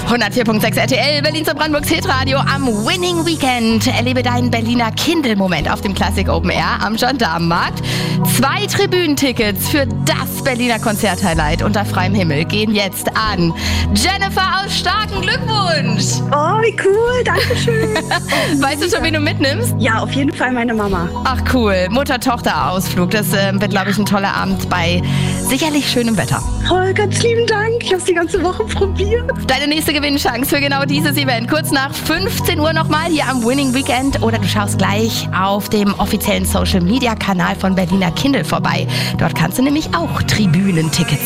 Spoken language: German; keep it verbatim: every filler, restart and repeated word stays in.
hundertvier Komma sechs R T L, Berlin zur Brandenburgs Hitradio am Winning Weekend. Erlebe deinen Berliner Kindle-Moment auf dem Classic Open Air am Gendarmenmarkt. Zwei Tribünentickets für das Berliner Konzerthighlight unter freiem Himmel gehen jetzt an Jennifer aus Starken. Glückwunsch! Oh, wie cool, danke schön. Weißt du schon, wen du mitnimmst? Ja, auf jeden Fall meine Mama. Ach cool, Mutter-Tochter-Ausflug. Das äh, wird, glaube ich, ein toller Abend bei sicherlich schönem Wetter. Oh, ganz lieben Dank. Ich habe es die ganze Woche probiert. Deine nächste Gewinnchance für genau dieses Event. Kurz nach fünfzehn Uhr nochmal hier am Winning Weekend. Oder du schaust gleich auf dem offiziellen Social-Media-Kanal von Berliner Kindle vorbei. Dort kannst du nämlich auch Tribünentickets